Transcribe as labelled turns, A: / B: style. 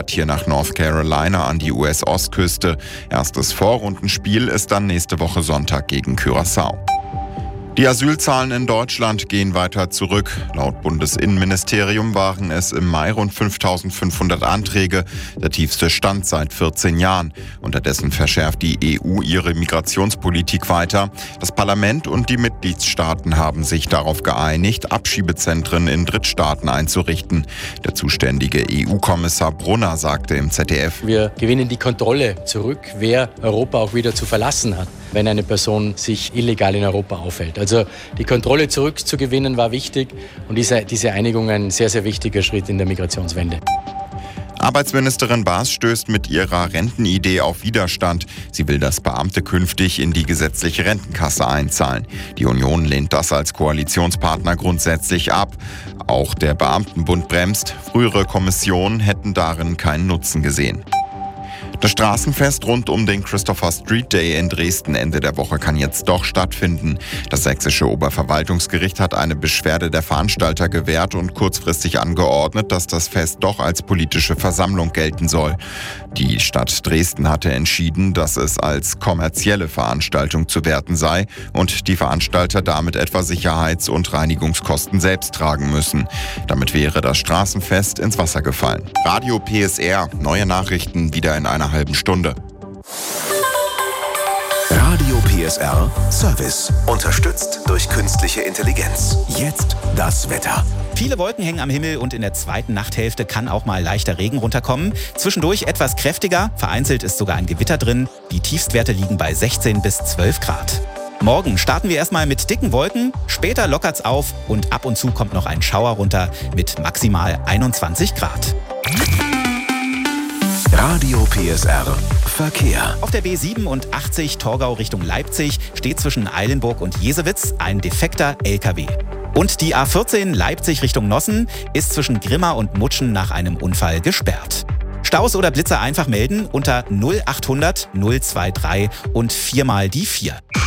A: fährt hier nach North Carolina an die US-Ostküste. Erstes Vorrundenspiel ist dann nächste Woche Sonntag gegen Curaçao. Die Asylzahlen in Deutschland gehen weiter zurück. Laut Bundesinnenministerium waren es im Mai rund 5.500 Anträge, der tiefste Stand seit 14 Jahren. Unterdessen verschärft die EU ihre Migrationspolitik weiter. Das Parlament und die Mitgliedstaaten haben sich darauf geeinigt, Abschiebezentren in Drittstaaten einzurichten. Der zuständige EU-Kommissar Brunner sagte im ZDF:
B: Wir gewinnen die Kontrolle zurück, wer Europa auch wieder zu verlassen hat, wenn eine Person sich illegal in Europa aufhält. Also die Kontrolle zurückzugewinnen war wichtig und diese Einigung ein sehr, sehr wichtiger Schritt in der Migrationswende.
A: Arbeitsministerin Baas stößt mit ihrer Rentenidee auf Widerstand. Sie will, dass Beamte künftig in die gesetzliche Rentenkasse einzahlen. Die Union lehnt das als Koalitionspartner grundsätzlich ab. Auch der Beamtenbund bremst. Frühere Kommissionen hätten darin keinen Nutzen gesehen. Das Straßenfest rund um den Christopher Street Day in Dresden Ende der Woche kann jetzt doch stattfinden. Das sächsische Oberverwaltungsgericht hat eine Beschwerde der Veranstalter gewährt und kurzfristig angeordnet, dass das Fest doch als politische Versammlung gelten soll. Die Stadt Dresden hatte entschieden, dass es als kommerzielle Veranstaltung zu werten sei und die Veranstalter damit etwa Sicherheits- und Reinigungskosten selbst tragen müssen. Damit wäre das Straßenfest ins Wasser gefallen. Radio PSR, neue Nachrichten wieder in einer halben Stunde.
C: Radio PSR Service. Unterstützt durch künstliche Intelligenz. Jetzt das Wetter.
D: Viele Wolken hängen am Himmel und in der zweiten Nachthälfte kann auch mal leichter Regen runterkommen. Zwischendurch etwas kräftiger, vereinzelt ist sogar ein Gewitter drin. Die Tiefstwerte liegen bei 16 bis 12 Grad. Morgen starten wir erstmal mit dicken Wolken, später lockert's auf und ab und zu kommt noch ein Schauer runter mit maximal 21 Grad.
C: Radio PSR Verkehr.
D: Auf der B87 Torgau Richtung Leipzig steht zwischen Eilenburg und Jesewitz ein defekter LKW. Und die A14 Leipzig Richtung Nossen ist zwischen Grimma und Mutschen nach einem Unfall gesperrt. Staus oder Blitzer einfach melden unter 0800 023 und 4 mal die 4.